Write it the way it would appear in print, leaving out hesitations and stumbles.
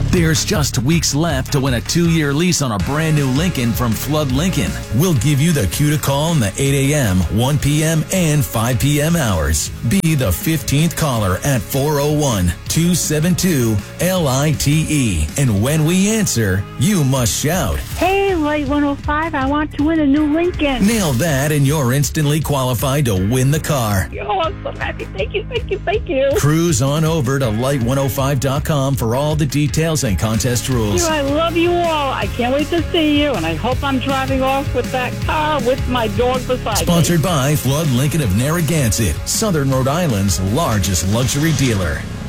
There's just weeks left to win a 2-year lease on a brand new Lincoln from Flood Lincoln. We'll give you the cue to call in the 8 a.m., 1 p.m., and 5 p.m. hours. Be the 15th caller at 401-272-LITE. And when we answer, you must shout, "Hey, Light 105, I want to win a new Lincoln." Nail that and you're instantly qualified to win the car. Oh, I'm so happy. Thank you, thank you, thank you. Cruise on over to light105.com for all the details and contest rules. I love you all. I can't wait to see you, and I hope I'm driving off with that car with my dog beside me. Sponsored by Flood Lincoln of Narragansett, Southern Rhode Island's largest luxury dealer.